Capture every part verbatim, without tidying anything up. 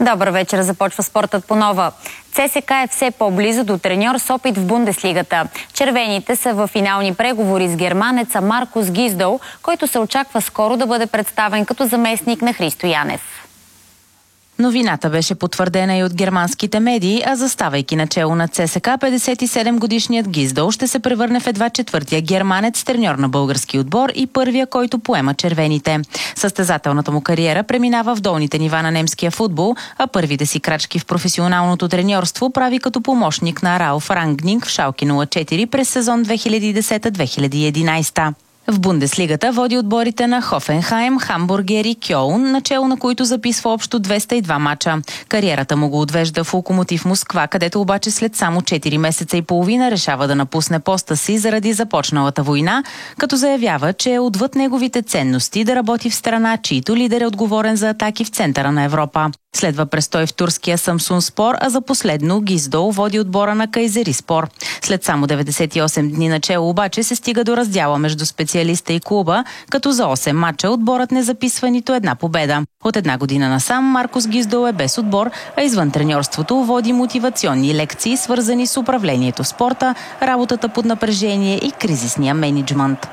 Добър вечер, започва спортът по нова. ЦСКА е все по-близо до треньор с опит в Бундеслигата. Червените са в финални преговори с германеца Маркус Гиздол, който се очаква скоро да бъде представен като заместник на Христо Янев. Новината беше потвърдена и от германските медии, а заставайки начело на ЦСКА, петдесет и седем годишният Гиздол ще се превърне в едва четвъртия германец, треньор на български отбор и първия, който поема червените. Състезателната му кариера преминава в долните нива на немския футбол, а първите си крачки в професионалното треньорство прави като помощник на Ралф Рангнинг в Шалке нула четири през сезон две хиляди и десета - две хиляди и единадесета. В Бундеслигата води отборите на Хофенхайм, Хамбургер и Кьолн, начело на които записва общо двеста и два мача. Кариерата му го отвежда в Локомотив Москва, където обаче след само четири месеца и половина решава да напусне поста си заради започналата война, като заявява, че е отвъд неговите ценности да работи в страна, чийто лидер е отговорен за атаки в центъра на Европа. Следва престой в турския Самсунспор, а за последно Гиздол води отбора на Кайзериспор. След само деветдесет и осем дни начело обаче се стига до раздяла между специалиста и клуба, като за осем мача отборът не записва нито една победа. От една година насам Маркус Гиздол е без отбор, а извън треньорството води мотивационни лекции, свързани с управлението в спорта, работата под напрежение и кризисния мениджмънт.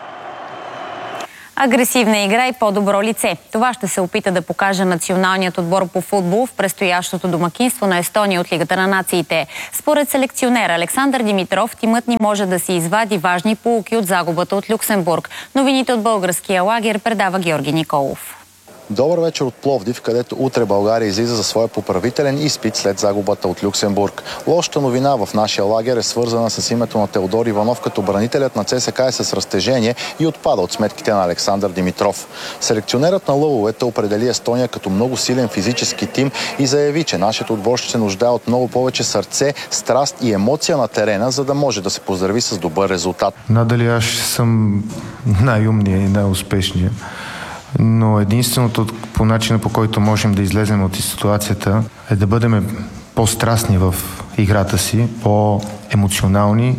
Агресивна игра и по-добро лице. Това ще се опита да покаже националният отбор по футбол в предстоящото домакинство на Естония от Лигата на нациите. Според селекционера Александър Димитров, тимът ни може да си извади важни поуки от загубата от Люксембург. Новините от българския лагер предава Георги Николов. Добър вечер от Пловдив, където утре България излиза за своя поправителен изпит след загубата от Люксембург. Лошата новина в нашия лагер е свързана с името на Теодор Иванов, като бранителят на ЦСКА е с разтежение и отпада от сметките на Александър Димитров. Селекционерът на лъвовете определи Естония като много силен физически тим и заяви, че нашият отбор ще се нуждае от много повече сърце, страст и емоция на терена, за да може да се поздрави с добър резултат. Надали аз съм най-умния и най-успешния. Но единственото по начина, по който можем да излезем от ситуацията, е да бъдем по-страстни в играта си, по-емоционални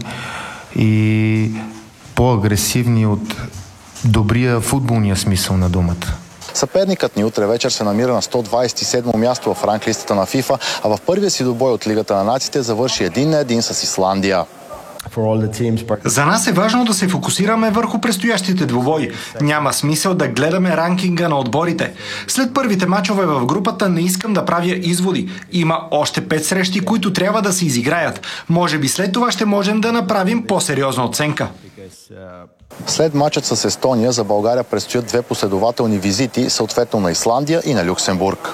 и по-агресивни от добрия футболния смисъл на думата. Съперникът ни утре вечер се намира на сто двадесет и седмо място в ранглистата на ФИФА, а в първия си добой от Лигата на нациите завърши един на един с Исландия. За нас е важно да се фокусираме върху предстоящите двубои. Няма смисъл да гледаме ранкинга на отборите. След първите мачове в групата не искам да правя изводи. Има още пет срещи, които трябва да се изиграят. Може би след това ще можем да направим по-сериозна оценка. След мачът с Естония за България предстоят две последователни визити, съответно на Исландия и на Люксембург.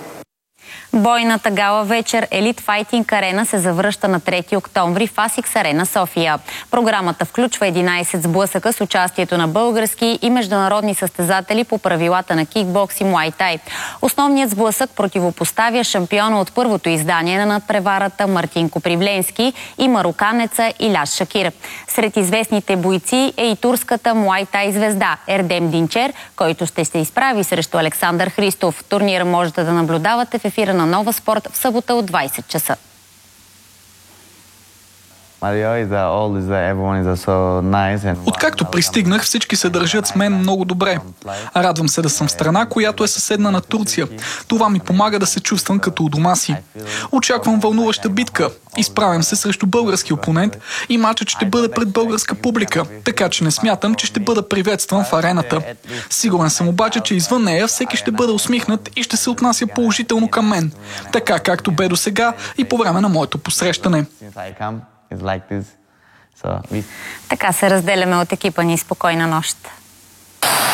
Бойната гала вечер Елит Файтинг Арена се завръща на трети октомври в Асикс Арена София. Програмата включва единадесет сблъсъка с участието на български и международни състезатели по правилата на кикбокс и муай тай. Основният сблъсък противопоставя шампиона от първото издание на надпреварата Мартин Копривленски и мароканеца Иляс Шакир. Сред известните бойци е и турската муай тай звезда Ердем Динчер, който ще се изправи срещу Александър Христов. Турнира можете да наблюдавате в ефира на Нова Спорт в събота от двадесет часа. Откакто пристигнах, всички се държат с мен много добре. Радвам се да съм в страна, която е съседна на Турция. Това ми помага да се чувствам като у дома си. Очаквам вълнуваща битка. Изправям се срещу български опонент и матчът ще бъде пред българска публика, така че не смятам, че ще бъда приветстван в арената. Сигурен съм обаче, че извън нея всеки ще бъде усмихнат и ще се отнася положително към мен, така както бе до сега и по време на моето посрещане. Така се разделяме от екипа ни. Спокойна нощ.